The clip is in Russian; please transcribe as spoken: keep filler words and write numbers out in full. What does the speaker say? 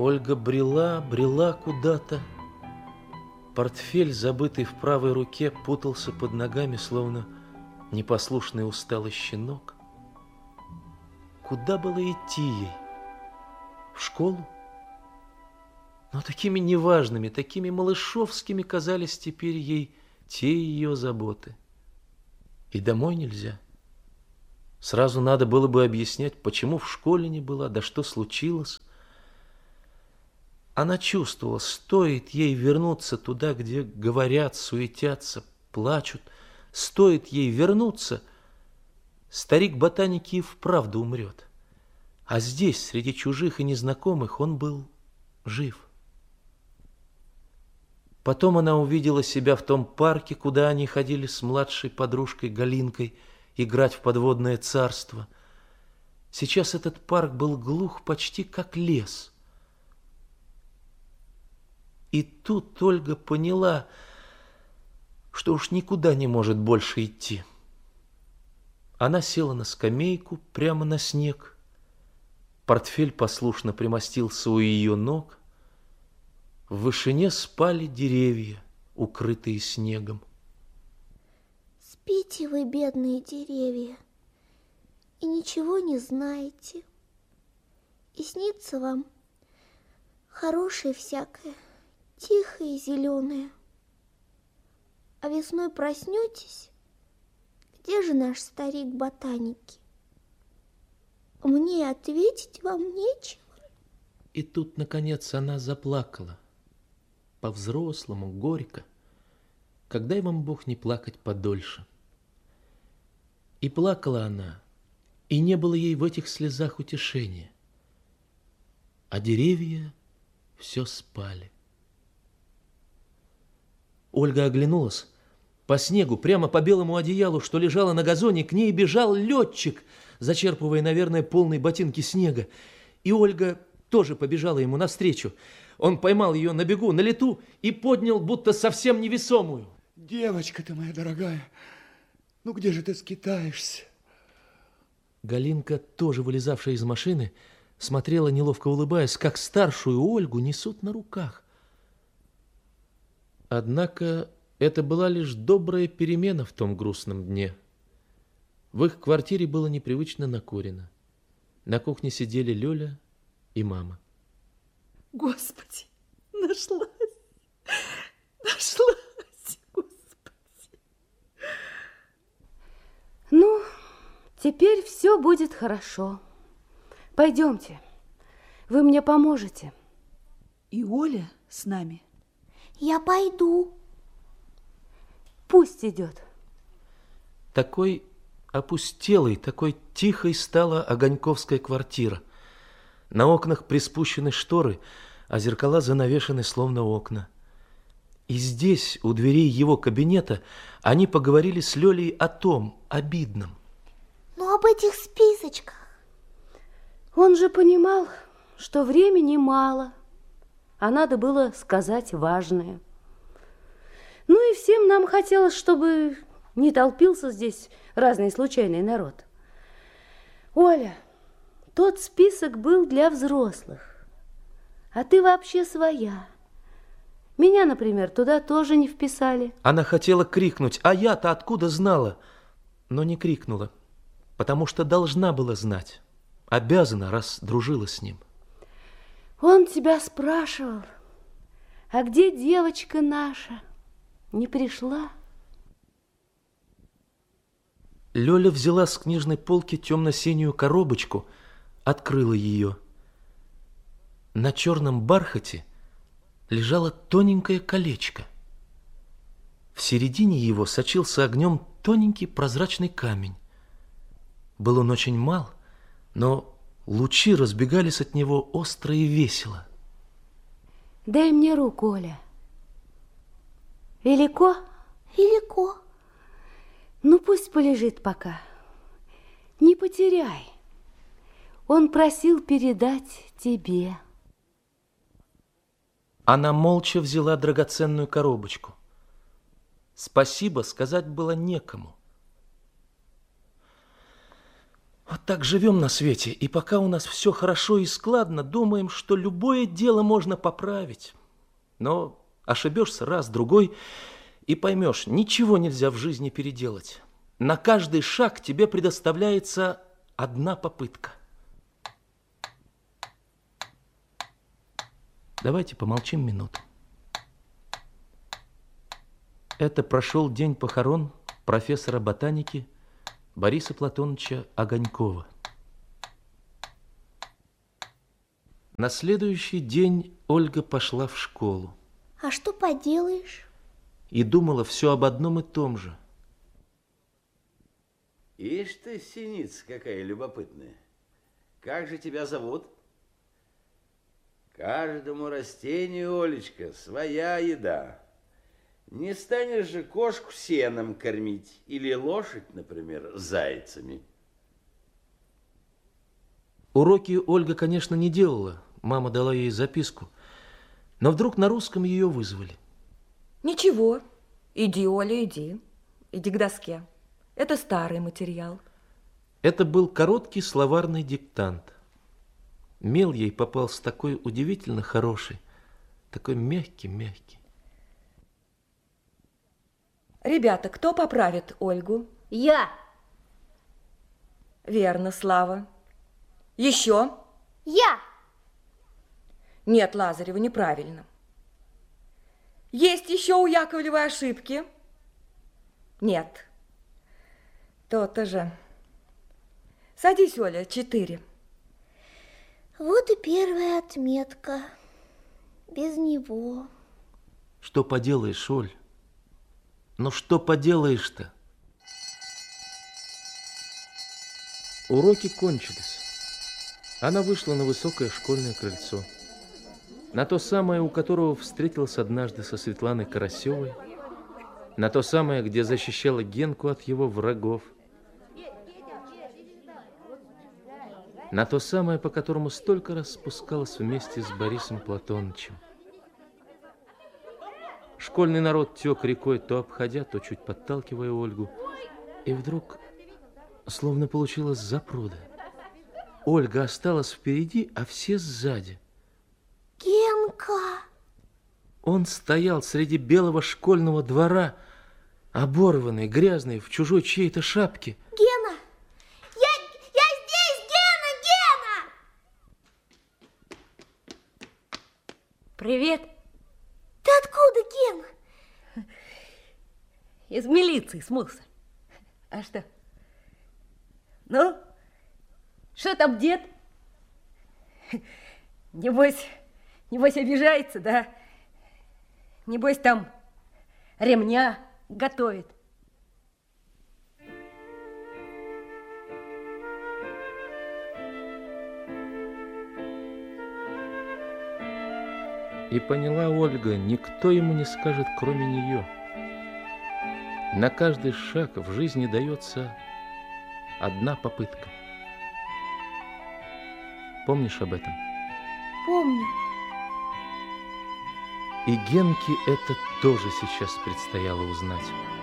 Ольга брела, брела куда-то. Портфель, забытый в правой руке, путался под ногами, словно непослушный усталый щенок. Куда было идти ей? В школу? Но такими неважными, такими малышовскими казались теперь ей те ее заботы. И домой нельзя. Сразу надо было бы объяснять, почему в школе не была, да что случилось. Она чувствовала, стоит ей вернуться туда, где говорят, суетятся, плачут, стоит ей вернуться, старик ботаники и вправду умрет. А здесь, среди чужих и незнакомых, он был жив. Потом она увидела себя в том парке, куда они ходили с младшей подружкой Галинкой играть в подводное царство. Сейчас этот парк был глух почти как лес. И тут Ольга поняла, что уж никуда не может больше идти. Она села на скамейку прямо на снег. Портфель послушно примостился у ее ног. В вышине спали деревья, укрытые снегом. Спите вы, бедные деревья, и ничего не знаете. И снится вам хорошее всякое, тихое и зеленое. А весной проснетесь, где же наш старик ботаники? Мне ответить вам нечего. И тут, наконец, она заплакала. По-взрослому, горько. Когда и вам Бог не плакать подольше. И плакала она, и не было ей в этих слезах утешения. А деревья все спали. Ольга оглянулась. По снегу, прямо по белому одеялу, что лежало на газоне, к ней бежал летчик, зачерпывая, наверное, полные ботинки снега. И Ольга тоже побежала ему навстречу. Он поймал ее на бегу, на лету и поднял, будто совсем невесомую. Девочка ты моя дорогая, ну где же ты скитаешься? Галинка, тоже вылезавшая из машины, смотрела, неловко улыбаясь, как старшую Ольгу несут на руках. Однако это была лишь добрая перемена в том грустном дне. В их квартире было непривычно накурено. На кухне сидели Лёля и мама. Господи, нашлась, нашлась, Господи. Ну, теперь все будет хорошо. Пойдемте, вы мне поможете. И Оля с нами. Я пойду. Пусть идет. Такой опустелой, такой тихой стала Огоньковская квартира. На окнах приспущены шторы, а зеркала занавешены, словно окна. И здесь, у дверей его кабинета, они поговорили с Лёлей о том, обидном. Ну, об этих списочках. Он же понимал, что времени мало, а надо было сказать важное. Ну и всем нам хотелось, чтобы не толпился здесь разный случайный народ. Оля, тот список был для взрослых, а ты вообще своя. Меня, например, туда тоже не вписали. Она хотела крикнуть, а я-то откуда знала? Но не крикнула, потому что должна была знать. Обязана, раз дружила с ним. Он тебя спрашивал, а где девочка наша? Не пришла? Лёля взяла с книжной полки темно-синюю коробочку, открыла ее. На черном бархате лежало тоненькое колечко. В середине его сочился огнем тоненький прозрачный камень. Был он очень мал, но лучи разбегались от него остро и весело. Дай мне руку, Оля. Велико? Велико. Ну, пусть полежит пока. Не потеряй. Он просил передать тебе. Она молча взяла драгоценную коробочку. Спасибо сказать было некому. Вот так живем на свете, и пока у нас все хорошо и складно, думаем, что любое дело можно поправить. Но ошибешься раз, другой, и поймешь, ничего нельзя в жизни переделать. На каждый шаг тебе предоставляется одна попытка. Давайте помолчим минуту. Это прошел день похорон профессора ботаники Бориса Платоновича Огонькова. На следующий день Ольга пошла в школу. А что поделаешь? И думала все об одном и том же. Ишь ты, синица какая любопытная. Как же тебя зовут? Каждому растению, Олечка, своя еда. Не станешь же кошку сеном кормить или лошадь, например, зайцами. Уроки Ольга, конечно, не делала. Мама дала ей записку. Но вдруг на русском ее вызвали. Ничего. Иди, Оля, иди. Иди к доске. Это старый материал. Это был короткий словарный диктант. Мел ей попался такой удивительно хороший, такой мягкий-мягкий. Ребята, кто поправит Ольгу? Я. Верно, Слава. Еще? Я. Нет, Лазарева, неправильно. Есть еще у Яковлевой ошибки? Нет. То-то же. Садись, Оля, четыре. Вот и первая отметка. Без него. Что поделаешь, Оль? Ну что поделаешь-то? Уроки кончились. Она вышла на высокое школьное крыльцо. На то самое, у которого встретилась однажды со Светланой Карасевой. На то самое, где защищала Генку от его врагов. На то самое, по которому столько раз спускалась вместе с Борисом Платоновичем. Школьный народ тек рекой, то обходя, то чуть подталкивая Ольгу. И вдруг, словно получилось запруда, Ольга осталась впереди, а все сзади. Генка! Он стоял среди белого школьного двора, оборванный, грязный, в чужой чьей-то шапке. Гена! Я, я здесь, Гена! Гена! Привет. Ты откуда, Гена? Из милиции смылся. А что? Ну, что там дед? Небось, небось обижается, да? Небось там ремня готовит. И поняла Ольга, никто ему не скажет, кроме нее. На каждый шаг в жизни дается одна попытка. Помнишь об этом? Помню. И Генке это тоже сейчас предстояло узнать.